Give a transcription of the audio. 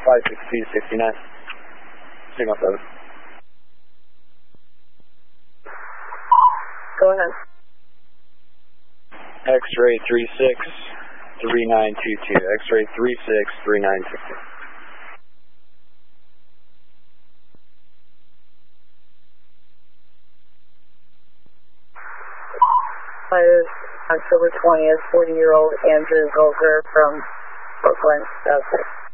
56269. Signal 7. Go ahead. X-ray 363922. X-ray 363922. October 20th, 40-year-old Andrew Golger from Brooklyn, South.